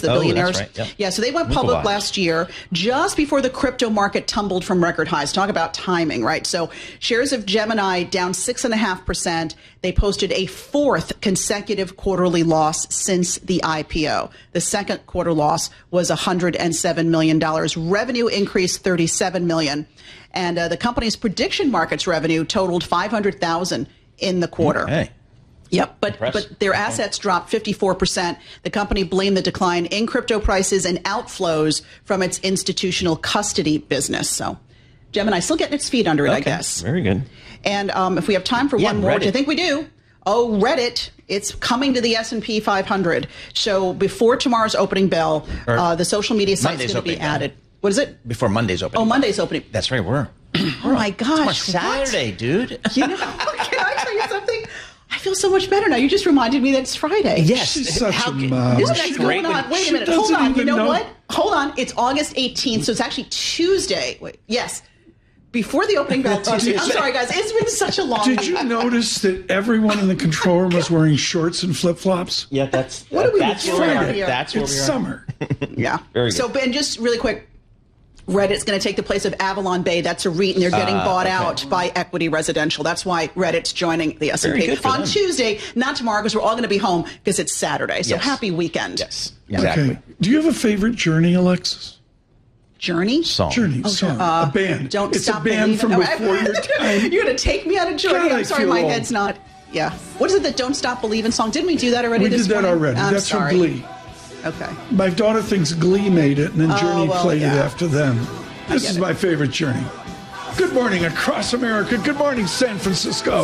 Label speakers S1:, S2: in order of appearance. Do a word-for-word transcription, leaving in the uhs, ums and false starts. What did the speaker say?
S1: the
S2: oh,
S1: billionaires.
S2: That's right. Yep.
S1: Yeah, so they went
S2: Winklevoss.
S1: public last year, just before the crypto market tumbled from record highs. Talk about timing, right? So shares of Gemini down six and a half percent. They posted a fourth consecutive quarterly loss since the I P O. The second quarter loss was one hundred seven million dollars. Revenue increased thirty-seven million dollars. And uh, the company's prediction markets revenue totaled five hundred thousand dollars in the quarter.
S2: Okay.
S1: Yep, but
S2: Impressive.
S1: but their assets dropped fifty-four percent. The company blamed the decline in crypto prices and outflows from its institutional custody business. So Gemini still getting its feet under it,
S2: Okay.
S1: I guess.
S2: Very good.
S1: And um, if we have time for
S2: Yeah,
S1: one more, which I
S2: Reddit.
S1: think we do. Oh, Reddit. It's coming to the S and P five hundred. So before tomorrow's opening bell,
S2: Or
S1: uh, the social media site's
S2: Monday's
S1: going to be
S2: opening bell.
S1: added. What is it?
S2: Before Monday's opening.
S1: Oh, Monday's opening.
S2: That's right. We're.
S1: Oh, my gosh.
S2: Saturday, dude.
S1: You know, can I tell you something? I feel so much better now. You just reminded me that it's Friday.
S2: Yes.
S3: She's such
S2: How
S3: a
S2: can-
S3: mom.
S1: Isn't
S2: She
S1: that going
S2: great
S1: on?
S2: when-
S1: Wait
S3: she
S1: a minute. Hold
S3: doesn't
S1: on. You
S3: even
S1: know,
S3: know.
S1: what? Hold on. It's August eighteenth, so it's actually Tuesday. Wait, yes. Before the opening bell Tuesday. I'm sorry, guys. It's been such a long
S3: Did
S1: week.
S3: you notice that everyone in the control room was wearing shorts and flip-flops?
S2: Yeah, that's.
S1: What are we
S2: that's
S1: doing
S2: where we are.
S1: here?
S2: That's where
S3: It's
S2: we are.
S3: summer.
S1: Yeah.
S2: Very good.
S1: So, and just really quick, Reddit's going to take the place of Avalon Bay. That's a REIT, and they're getting
S2: Ah,
S1: bought
S2: okay.
S1: out by Equity Residential. That's why Reddit's joining the S and P.
S2: Very good for
S1: On
S2: them.
S1: Tuesday, not tomorrow, because we're all going to be home because it's Saturday. So
S2: Yes.
S1: happy weekend.
S2: Yes. Exactly.
S3: Okay. Do you have a favorite Journey, Alexis?
S1: Journey?
S2: Song.
S3: Journey song. a band.
S1: Don't
S3: it's
S1: stop
S3: a band
S1: believing.
S3: from
S1: No,
S3: before your time.
S1: You're going to take me out of Journey?
S3: God, I
S1: I'm sorry,
S3: feel
S1: my
S3: old.
S1: head's not. Yeah. What is it, that Don't Stop Believing song? Didn't we do that already
S3: We
S1: this
S3: did that
S1: morning?
S3: already.
S1: I'm
S3: That's
S1: sorry.
S3: from Glee.
S1: Okay.
S3: My daughter thinks Glee made it, and then Journey
S1: well,
S3: played it
S1: yeah.
S3: after them. This
S1: get
S3: is
S1: it.
S3: my favorite Journey. Good morning across America. Good morning, San Francisco.